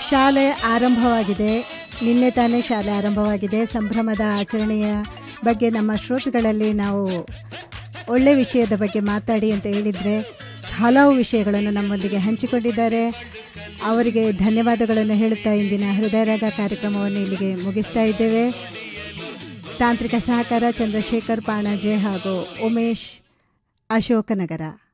ಶಾಲೆ ಆರಂಭವಾಗಿದೆ. ನಿನ್ನೆ ತಾನೇ ಶಾಲೆ ಆರಂಭವಾಗಿದೆ. ಸಂಭ್ರಮದ ಆಚರಣೆಯ ಬಗ್ಗೆ ನಮ್ಮ ಶ್ರೋತೃಗಳಲ್ಲಿ ನಾವು ಒಳ್ಳೆಯ ವಿಷಯದ ಬಗ್ಗೆ ಮಾತಾಡಿ ಅಂತ ಹೇಳಿದರೆ ಹಲವು ವಿಷಯಗಳನ್ನು ನಮ್ಮೊಂದಿಗೆ ಹಂಚಿಕೊಂಡಿದ್ದಾರೆ. ಅವರಿಗೆ ಧನ್ಯವಾದಗಳನ್ನು ಹೇಳುತ್ತಾ ಇಂದಿನ ಹೃದಯರಾಗ ಕಾರ್ಯಕ್ರಮವನ್ನು ಇಲ್ಲಿಗೆ ಮುಗಿಸ್ತಾ ಇದ್ದೇವೆ. ತಾಂತ್ರಿಕ ಸಹಕಾರ ಚಂದ್ರಶೇಖರ್ ಪಾಣಾಜೆ ಹಾಗೂ ಉಮೇಶ್ ಅಶೋಕನಗರ.